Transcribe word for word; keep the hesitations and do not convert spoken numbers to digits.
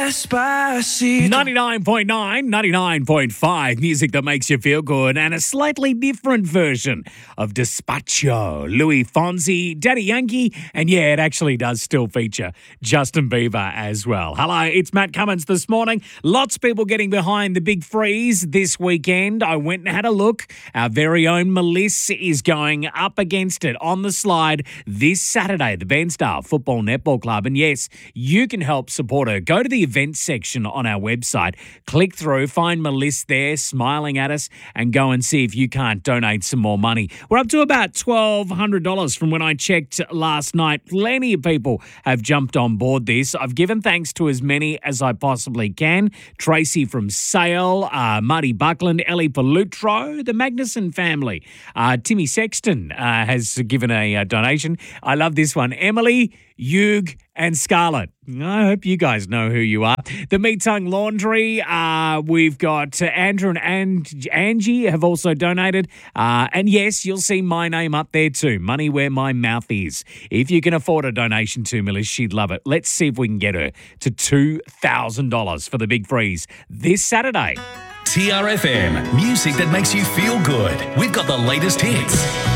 Despacito. ninety-nine point nine, ninety-nine point five, music that makes you feel good, and a slightly different version of Despacho. Louis Fonsi, Daddy Yankee, and yeah, it actually does still feature Justin Bieber as well. Hello, it's Matt Cummins this morning. Lots of people getting behind the big freeze this weekend. I went and had a look. Our very own Melissa is going up against it on the slide this Saturday, the Benstar Football Netball Club. And yes, you can help support her. Go to the events section on our website, click through, find Melissa there smiling at us, and go and see if you can't donate some more money. We're up to about twelve hundred dollars from when I checked last night. Plenty of people have jumped on board this. I've given thanks to as many as I possibly can. Tracy from Sale, uh, Marty Buckland, Ellie Palutro, the Magnuson family. Uh, Timmy Sexton uh, has given a, a donation. I love this one. Emily, Hugh, and Scarlett. I hope you guys know who you are. The Meat Tongue Laundry, uh, we've got uh, Andrew and Ang- Angie have also donated. Uh, and yes, you'll see my name up there too. Money where my mouth is. If you can afford a donation to Melissa, she'd love it. Let's see if we can get her to two thousand dollars for the big freeze this Saturday. T R F M, music that makes you feel good. We've got the latest hits.